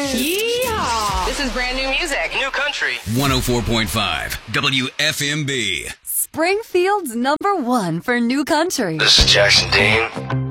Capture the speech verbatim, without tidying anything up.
Yeehaw! This is brand new music. New country. one oh four point five W F M B. Springfield's number one for new country. This is Jackson Dean.